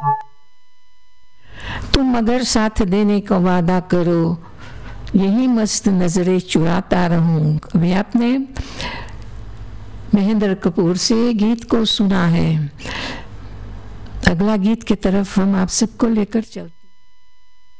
तुम अगर साथ देने का वादा करो, यही मस्त नजरें चुराता रहूं। अभी आपने महेंद्र कपूर से गीत को सुना है। अगला गीत की तरफ हम आप सबको लेकर चलते